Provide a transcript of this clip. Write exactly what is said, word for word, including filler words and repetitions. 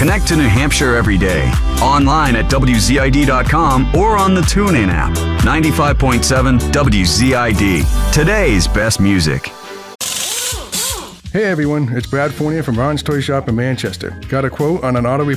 Connect to New Hampshire every day. Online at W Z I D dot com or on the TuneIn app. ninety-five point seven W Z I D. Today's best music. Hey everyone, it's Brad Fournier from Ron's Toy Shop in Manchester. Got a quote on an auto